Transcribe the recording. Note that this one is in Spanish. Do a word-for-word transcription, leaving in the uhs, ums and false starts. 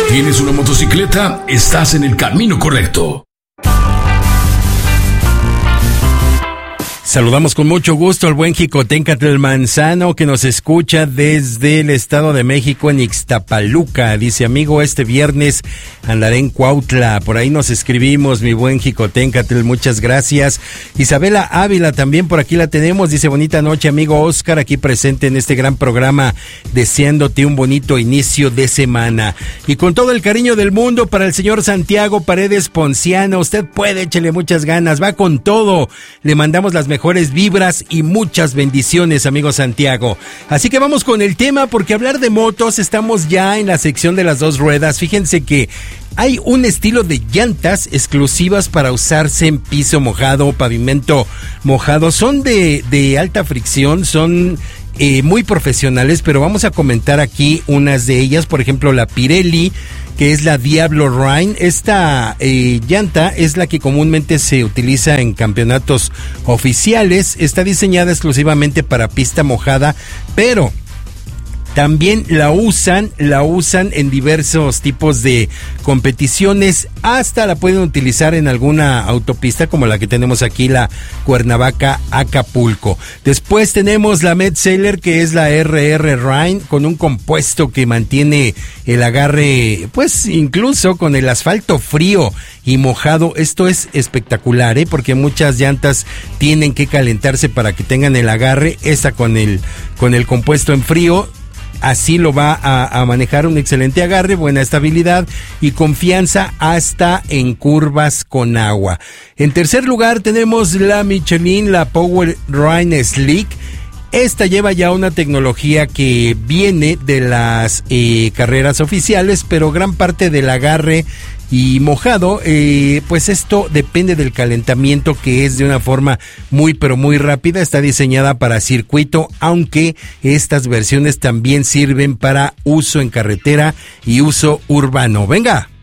¿Tienes una motocicleta? Estás en el camino correcto. Saludamos con mucho gusto al buen Jicoténcatl Manzano, que nos escucha desde el Estado de México en Ixtapaluca. Dice: amigo, este viernes andaré en Cuautla. Por ahí nos escribimos, mi buen Jicoténcatl, muchas gracias. Isabela Ávila también por aquí la tenemos. Dice: bonita noche, amigo Oscar, aquí presente en este gran programa, deseándote un bonito inicio de semana. Y con todo el cariño del mundo para el señor Santiago Paredes Ponciano. Usted puede, échele muchas ganas, va con todo. Le mandamos las mejores mejores vibras y muchas bendiciones, amigo Santiago. Así que vamos con el tema, porque hablar de motos, estamos ya en la sección de las dos ruedas. Fíjense que hay un estilo de llantas exclusivas para usarse en piso mojado, pavimento mojado. Son de, de alta fricción, son eh, muy profesionales, pero vamos a comentar aquí unas de ellas. Por ejemplo, la Pirelli, que es la Diablo Rhine. Esta eh, llanta es la que comúnmente se utiliza en campeonatos oficiales. Está diseñada exclusivamente para pista mojada, pero también la usan, la usan en diversos tipos de competiciones. Hasta la pueden utilizar en alguna autopista como la que tenemos aquí, la Cuernavaca-Acapulco. Después tenemos la Metzeler, que es la R R Rhine, con un compuesto que mantiene el agarre, pues incluso con el asfalto frío y mojado. Esto es espectacular, ¿eh? Porque muchas llantas tienen que calentarse para que tengan el agarre. Esta con el, con el compuesto en frío, así lo va a, a manejar, un excelente agarre, buena estabilidad y confianza hasta en curvas con agua. En tercer lugar tenemos la Michelin, la Power Rhine Slick. Esta lleva ya una tecnología que viene de las eh, carreras oficiales, pero gran parte del agarre y mojado, eh, pues esto depende del calentamiento, que es de una forma muy pero muy rápida. Está diseñada para circuito, aunque estas versiones también sirven para uso en carretera y uso urbano. Venga.